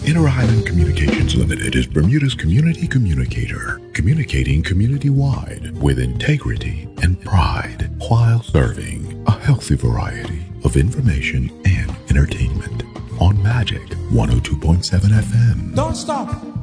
Inter Island Communications Limited is Bermuda's community communicator, communicating community-wide with integrity and pride while serving a healthy variety of information and entertainment on Magic 102.7 FM. Don't stop.